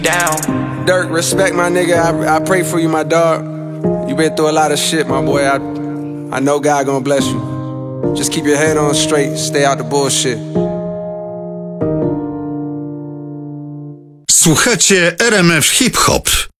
down. Dirk, respect my nigga. I pray for you, my dog. You been through a lot of shit, my boy. I know God gonna bless you. Just keep your head on straight. Stay out the bullshit. Słuchacie RMF Hip Hop.